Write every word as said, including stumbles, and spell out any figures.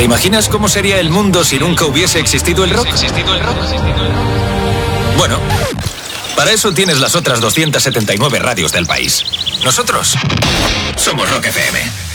¿Te imaginas cómo sería el mundo si nunca hubiese existido el rock? ¿Existido el rock? Bueno, para eso tienes las otras doscientas setenta y nueve radios del país. Nosotros somos Rock F M.